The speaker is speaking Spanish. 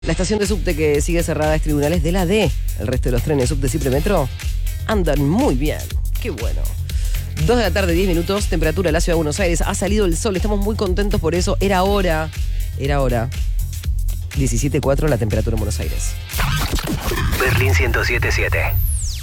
La estación de subte que sigue cerrada es Tribunales de la D. El resto de los trenes subte Cipre Metro andan muy bien. Qué bueno. 2 de la tarde, 10 minutos, temperatura en la ciudad de Buenos Aires. Ha salido el sol, estamos muy contentos por eso. Era hora. 17.4 la temperatura en Buenos Aires. Berlín 107.7.